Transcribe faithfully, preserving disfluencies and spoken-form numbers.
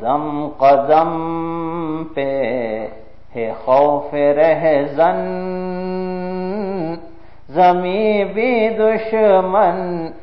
कदम कदम पे है खौफ रहज़न, ज़मीं भी दुश्मन